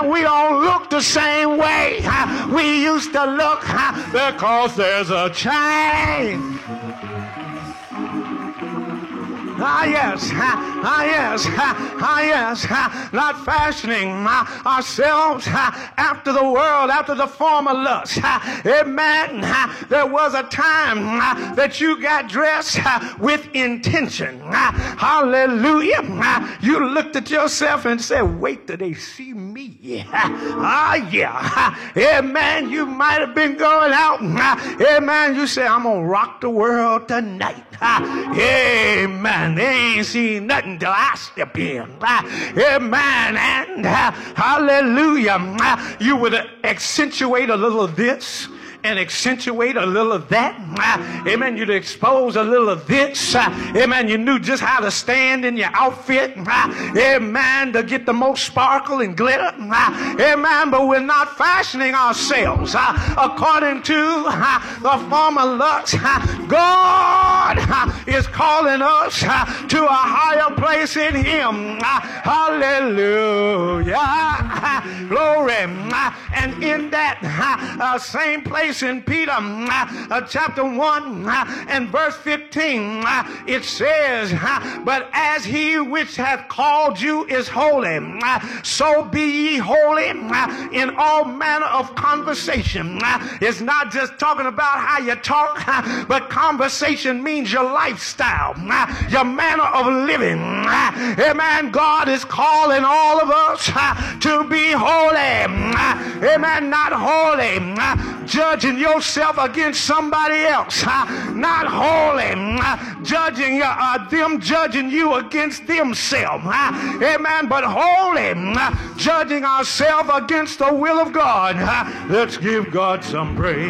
we don't look the same way we used to look because there's a change. Yes, not fashioning ourselves after the world, after the former lust. Amen. There was a time that you got dressed with intention. Hallelujah. You looked at yourself and said, wait till they see me. Yeah. Amen. You might have been going out. Amen. You say, I'm going to rock the world tonight. Amen. They ain't seen nothing till I step in. Amen. And hallelujah. You would accentuate a little of this and accentuate a little of that. Amen. You'd expose a little of this. Amen. You knew just how to stand in your outfit. Amen. To get the most sparkle and glitter. Amen. But we're not fashioning ourselves according to the former lust. God is calling us to a higher place in Him. Hallelujah. Glory. And in that same place in Peter chapter 1 and verse 15, it says, but as He which hath called you is holy, so be ye holy in all manner of conversation. It's not just talking about how you talk, but conversation means your lifestyle, your manner of living. Amen. God is calling all of us to be holy. Amen. Not holy judging yourself against somebody else. Not holy judging them judging you against themselves. Amen. But holy judging ourselves against the will of God. Let's give God some praise.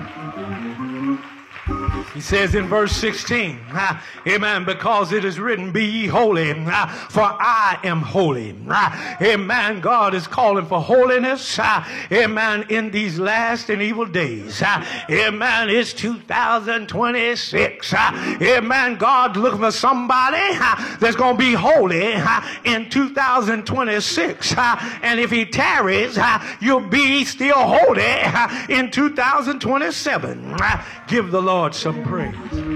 He says in verse 16, amen, because it is written, be ye holy, for I am holy. Amen. God is calling for holiness, amen, in these last and evil days. Amen. It's 2026. Amen. God's looking for somebody that's going to be holy in 2026. And if He tarries, you'll be still holy in 2027. Give the Lord some praise.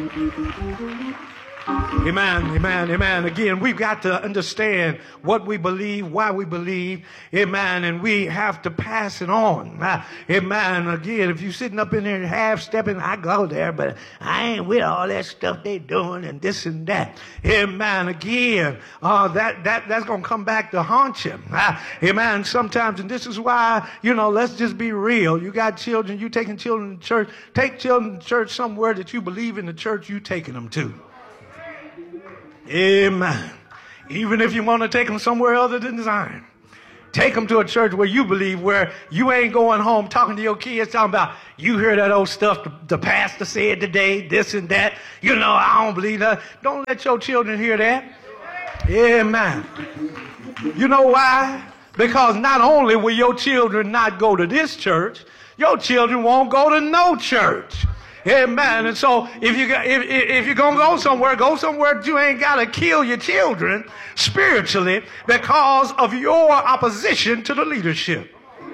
Amen, amen, amen. Again, we've got to understand what we believe, why we believe, amen, and we have to pass it on. Amen. Again, if you're sitting up in there half-stepping, I go there, but I ain't with all that stuff they doing and this and that. Amen. Again, that's going to come back to haunt you. Amen. Sometimes, and this is why, let's just be real. You got children, you taking children to church. Take children to church somewhere that you believe in the church you taking them to. Amen. Even if you want to take them somewhere other than Zion, take them to a church where you believe, where you ain't going home talking to your kids, talking about, you hear that old stuff the pastor said today, this and that. I don't believe that. Don't let your children hear that. Amen. You know why? Because not only will your children not go to this church, your children won't go to no church. Amen. And so if you're going to go somewhere that you ain't got to kill your children spiritually because of your opposition to the leadership.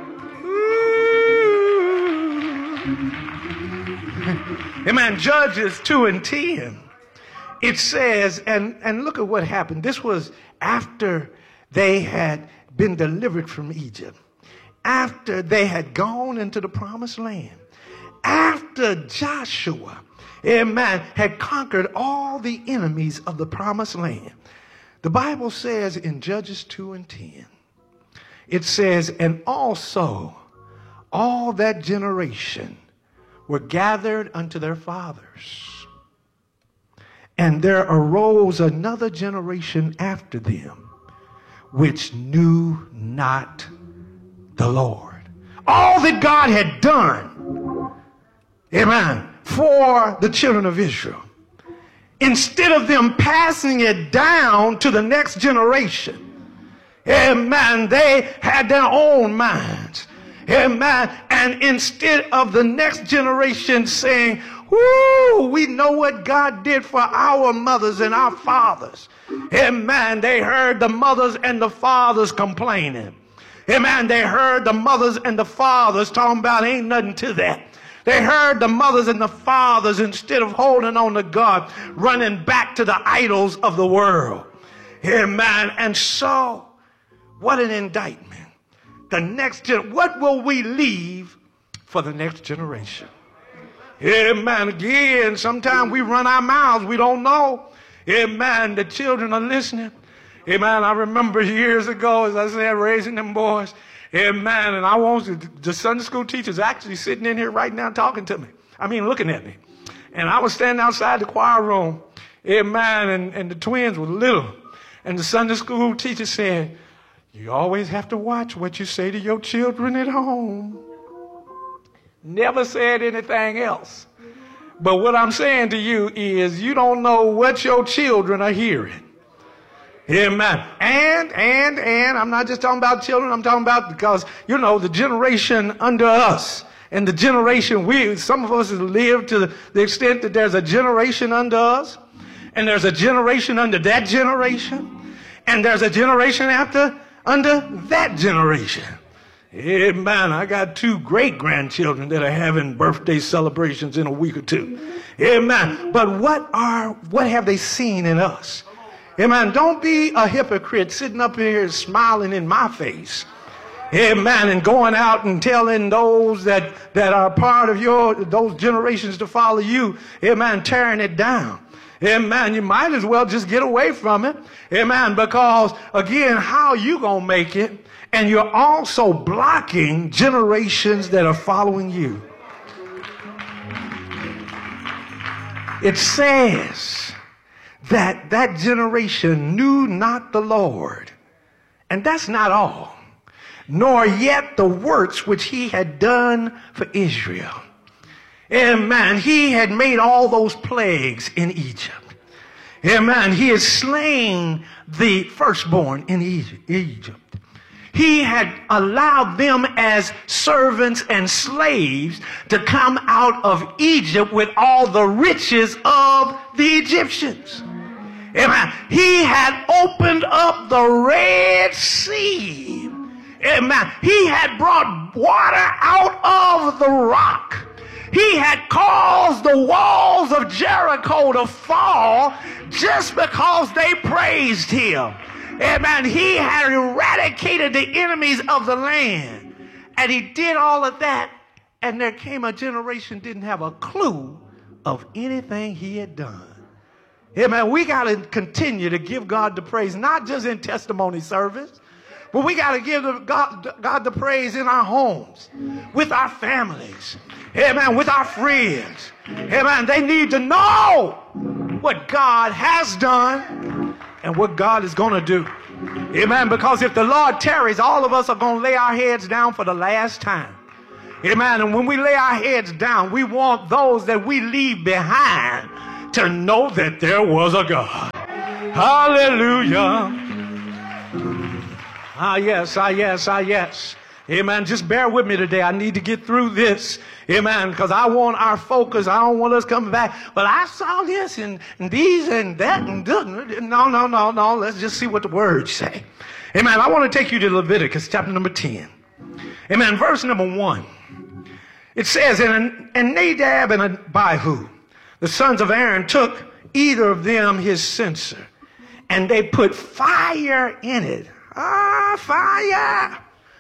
Amen. Judges 2 and 10. It says, and look at what happened. This was after they had been delivered from Egypt. After they had gone into the promised land. After Joshua, amen, had conquered all the enemies of the promised land. The Bible says in Judges 2 and 10, it says, and also all that generation were gathered unto their fathers. And there arose another generation after them, which knew not the Lord. All that God had done, amen, for the children of Israel. Instead of them passing it down to the next generation, amen, they had their own minds. Amen. And instead of the next generation saying, whoo, we know what God did for our mothers and our fathers. Amen. They heard the mothers and the fathers complaining. Amen. They heard the mothers and the fathers talking about ain't nothing to that. They heard the mothers and the fathers, instead of holding on to God, running back to the idols of the world. Amen. And so, what an indictment. What will we leave for the next generation? Amen. Again, sometimes we run our mouths. We don't know. Amen. The children are listening. Amen. I remember years ago, as I said, raising them boys. Amen. And I want the Sunday school teachers actually sitting in here right now talking to me. I mean, looking at me. And I was standing outside the choir room. Amen. And the twins were little. And the Sunday school teacher said, you always have to watch what you say to your children at home. Never said anything else. But what I'm saying to you is you don't know what your children are hearing. Amen. And I'm not just talking about children. I'm talking about because, you know, the generation under us and the generation some of us have lived to the extent that there's a generation under us and there's a generation under that generation and there's a generation under that generation. Amen. I got 2 great-grandchildren that are having birthday celebrations in a week or 2. Amen. But what have they seen in us? Amen. Don't be a hypocrite sitting up here smiling in my face. Amen. And going out and telling those that are part of those generations to follow you. Amen. Tearing it down. Amen. You might as well just get away from it. Amen. Because again, how you gonna make it? And you're also blocking generations that are following you. It says that generation knew not the Lord. And that's not all. Nor yet the works which he had done for Israel. Amen. He had made all those plagues in Egypt. Amen. He had slain the firstborn in Egypt. He had allowed them as servants and slaves to come out of Egypt with all the riches of the Egyptians. Amen. He had opened up the Red Sea. Amen. He had brought water out of the rock. He had caused the walls of Jericho to fall just because they praised him. Amen. He had eradicated the enemies of the land. And he did all of that. And there came a generation didn't have a clue of anything he had done. Amen. We got to continue to give God the praise, not just in testimony service, but we got to give God the praise in our homes, with our families, amen, with our friends. Amen. They need to know what God has done and what God is going to do. Amen. Because if the Lord tarries, all of us are going to lay our heads down for the last time. Amen. And when we lay our heads down, we want those that we leave behind to know that there was a God. Hallelujah. Yes. Amen. Just bear with me today. I need to get through this. Amen. Because I want our focus. I don't want us coming back. But I saw this and these and that and no. Let's just see what the words say. Amen. I want to take you to Leviticus chapter number 10. Amen. Verse number 1. It says, and Nadab and Abihu, the sons of Aaron, took either of them his censer, and they put fire in it. Fire.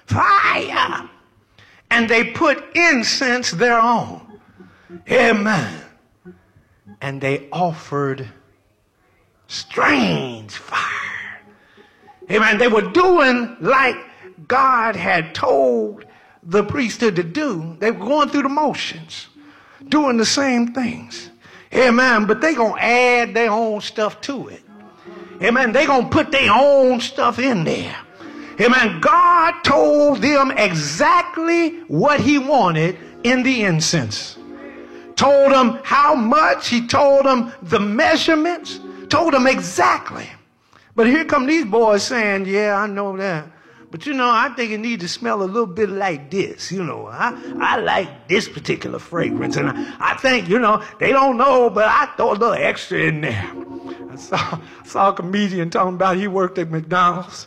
And they put incense thereon. Amen. And they offered strange fire. Amen. They were doing like God had told the priesthood to do. They were going through the motions, doing the same things. Amen. But they going to add their own stuff to it. Amen. They going to put their own stuff in there. Amen. God told them exactly what he wanted in the incense. Told them how much. He told them the measurements. Told them exactly. But here come these boys saying, yeah, I know that. But, I think it needs to smell a little bit like this. I like this particular fragrance. And I think, they don't know, but I throw a little extra in there. I saw a comedian talking about he worked at McDonald's.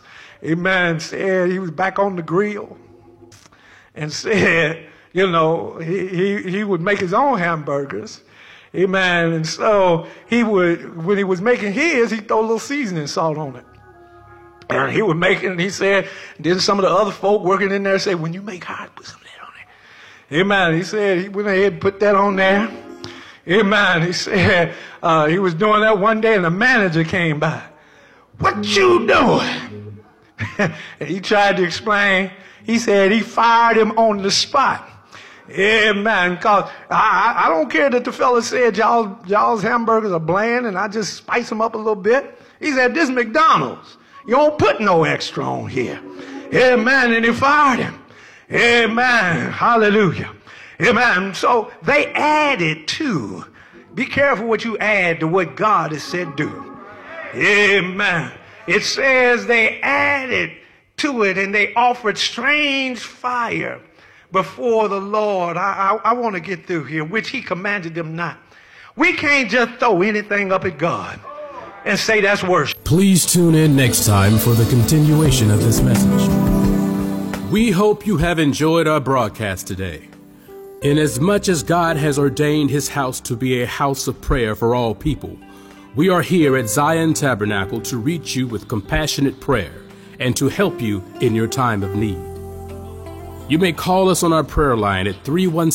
amen, said he was back on the grill and said, you know, he would make his own hamburgers. Amen. And so he would, when he was making his, he'd throw a little seasoning salt on it. And he would make it, and he said, then some of the other folk working in there said, when you make hot, put some of that on it. Amen. He said he went ahead and put that on there. Amen. He said he was doing that one day, and the manager came by. What you doing? And he tried to explain. He said he fired him on the spot. Amen. Cause I don't care that the fella said y'all's hamburgers are bland and I just spice them up a little bit. He said, this McDonald's. You don't put no extra on here. Amen. And he fired him. Amen. Hallelujah. Amen. So they added to. Be careful what you add to what God has said do. Amen. It says they added to it and they offered strange fire before the Lord. I want to get through here, which he commanded them not. We can't just throw anything up at God and say that's worship. Please tune in next time for the continuation of this message. We hope you have enjoyed our broadcast today. Inasmuch as God has ordained his house to be a house of prayer for all people, we are here at Zion Tabernacle to reach you with compassionate prayer and to help you in your time of need. You may call us on our prayer line at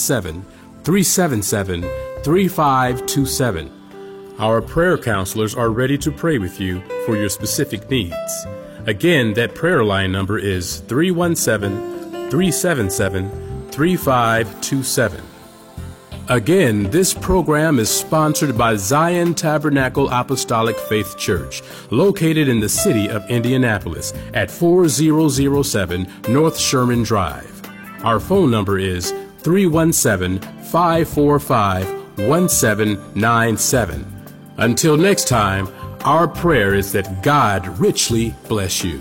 317-377-3527. Our prayer counselors are ready to pray with you for your specific needs. Again, that prayer line number is 317-377-3527. Again, this program is sponsored by Zion Tabernacle Apostolic Faith Church, located in the city of Indianapolis at 4007 North Sherman Drive. Our phone number is 317-545-1797. Until next time, our prayer is that God richly bless you.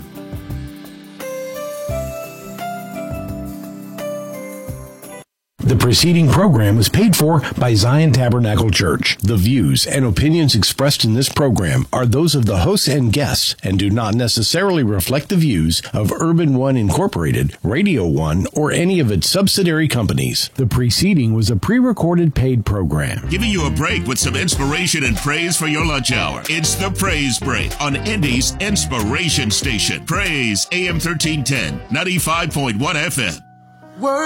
The preceding program is paid for by Zion Tabernacle Church. The views and opinions expressed in this program are those of the hosts and guests and do not necessarily reflect the views of Urban One Incorporated, Radio One, or any of its subsidiary companies. The preceding was a pre-recorded paid program. Giving you a break with some inspiration and praise for your lunch hour. It's the Praise Break on Indy's Inspiration Station. Praise AM 1310, 95.1 FM.